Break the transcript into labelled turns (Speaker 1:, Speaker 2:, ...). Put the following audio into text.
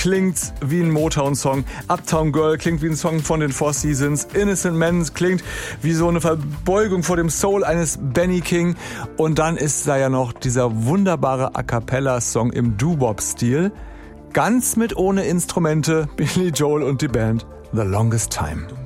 Speaker 1: klingt wie ein Motown-Song. Uptown Girl klingt wie ein Song von den Four Seasons. Innocent Man klingt wie so eine Verbeugung vor dem Soul eines Benny King. Und dann ist da ja noch dieser wunderbare A-Cappella-Song im Doo-Wop-Stil. Ganz mit ohne Instrumente, Billy Joel und die Band The Longest Time.